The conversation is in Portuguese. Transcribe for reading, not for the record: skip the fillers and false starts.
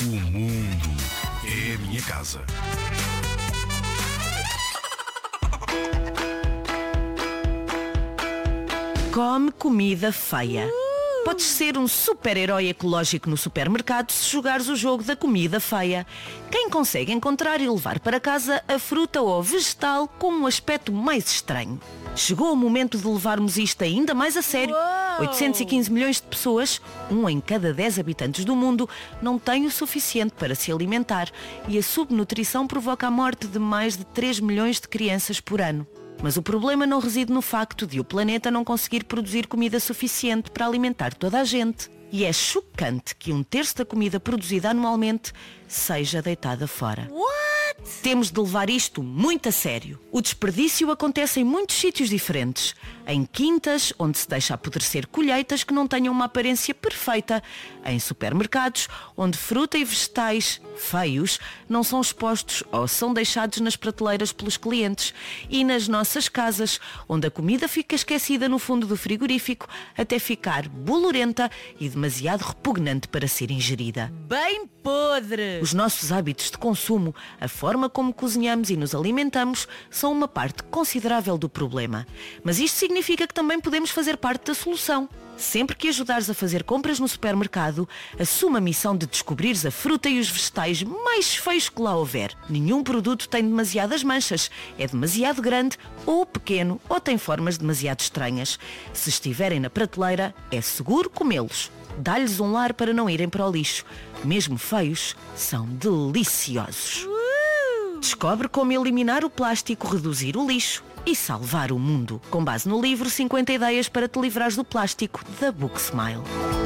O mundo é a minha casa. Come comida feia. Podes ser um super-herói ecológico no supermercado se jogares o jogo da comida feia. Quem consegue encontrar e levar para casa a fruta ou vegetal com um aspecto mais estranho? Chegou o momento de levarmos isto ainda mais a sério. 815 milhões de pessoas, 1 em cada 10 habitantes do mundo, não tem o suficiente para se alimentar e a subnutrição provoca a morte de mais de 3 milhões de crianças por ano. Mas o problema não reside no facto de o planeta não conseguir produzir comida suficiente para alimentar toda a gente. E é chocante que 1/3 da comida produzida anualmente seja deitada fora. Temos de levar isto muito a sério. O desperdício acontece em muitos sítios diferentes. Em quintas, onde se deixa apodrecer colheitas que não tenham uma aparência perfeita. Em supermercados, onde fruta e vegetais feios não são expostos ou são deixados nas prateleiras pelos clientes. E nas nossas casas, onde a comida fica esquecida no fundo do frigorífico até ficar bolorenta e demasiado repugnante para ser ingerida. Bem podre! Os nossos hábitos de consumo, a forma como cozinhamos e nos alimentamos, são uma parte considerável do problema. Mas isto significa que também podemos fazer parte da solução. Sempre que ajudares a fazer compras no supermercado, assuma a missão de descobrires a fruta e os vegetais mais feios que lá houver. Nenhum produto tem demasiadas manchas, é demasiado grande ou pequeno ou tem formas demasiado estranhas. Se estiverem na prateleira, é seguro comê-los. Dá-lhes um lar para não irem para o lixo. Mesmo feios, são deliciosos. Descobre como eliminar o plástico, reduzir o lixo e salvar o mundo. Com base no livro 50 ideias para te livrares do plástico, da Book Smile.